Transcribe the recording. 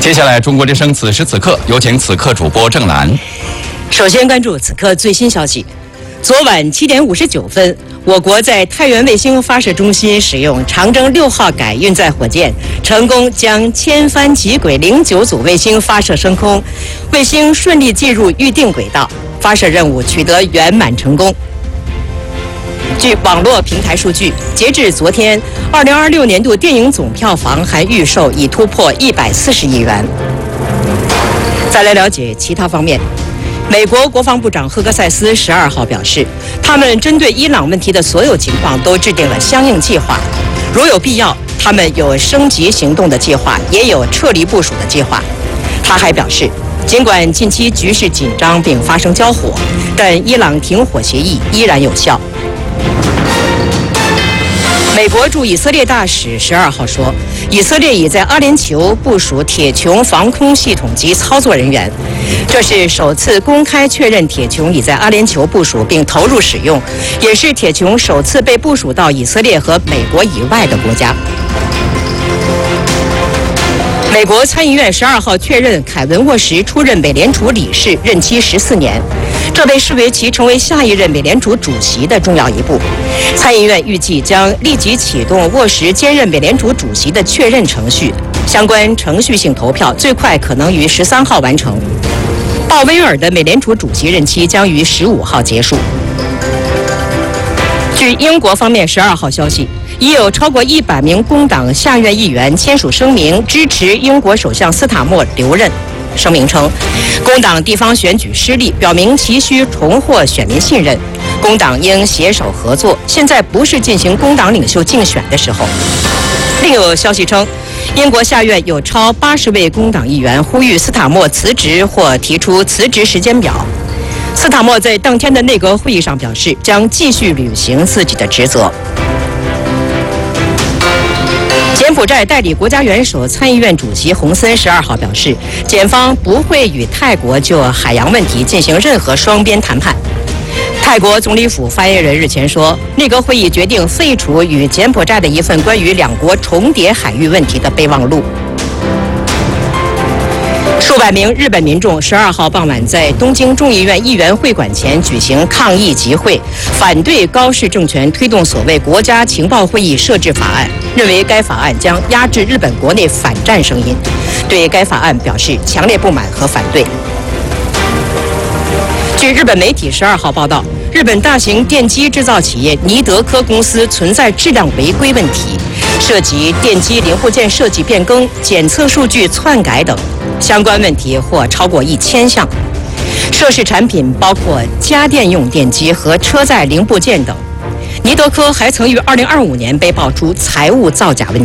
接下来，中国之声此时此刻有请此刻主播郑兰。 首先关注此刻最新消息。昨晚7点59分，我国在太原卫星发射中心使用长征6号改运载火箭，成功将千帆极轨09组卫星发射升空，卫星顺利进入预定轨道，发射任务取得圆满成功。据网络平台数据，截至昨天，2026年度电影总票房含预售已突破140亿元。再来了解其他方面。美国国防部长赫格塞斯12号表示，他们针对伊朗问题的所有情况都制定了相应计划，如有必要，他们有升级行动的计划，也有撤离部署的计划。他还表示，尽管近期局势紧张并发生交火，但伊朗停火协议依然有效。美国驻以色列大使12号说，以色列已在阿联酋部署铁穹防空系统及操作人员，这是首次公开确认铁穹已在阿联酋部署并投入使用，也是铁穹首次被部署到以色列和美国以外的国家。美国参议院12号确认凯文沃什出任美联储理事，任期14年，这被视为其成为下一任美联储主席的重要一步。参议院预计将立即启动沃什兼任美联储主席的确认程序，相关程序性投票最快可能于13号完成。鲍威尔的美联储主席任期将于15号结束。据英国方面12号消息，已有超过100名工党下院议员签署声明，支持英国首相斯塔默留任。声明称，工党地方选举失利，表明其需重获选民信任，工党应携手合作，现在不是进行工党领袖竞选的时候。另有消息称，英国下院有超80位工党议员呼吁斯塔默辞职或提出辞职时间表。斯塔默在当天的内阁会议上表示，将继续履行自己的职责。柬埔寨代理国家元首、参议院主席洪森12号表示，检方不会与泰国就海洋问题进行任何双边谈判。泰国总理府发言人日前说，内阁会议决定废除与柬埔寨的一份关于两国重叠海域问题的备忘录。数百名日本民众12号傍晚在东京众议院议员会馆前举行抗议集会，反对高市政权推动所谓国家情报会议设置法案，认为该法案将压制日本国内反战声音，对该法案表示强烈不满和反对。据日本媒体12号报道，日本大型电机制造企业尼德科公司存在质量违规问题，涉及电机零部件设计变更、检测数据篡改等，相关问题或超过1000项。涉事产品包括家电用电机和车载零部件等。尼德科还曾于2025年被爆出财务造假问题。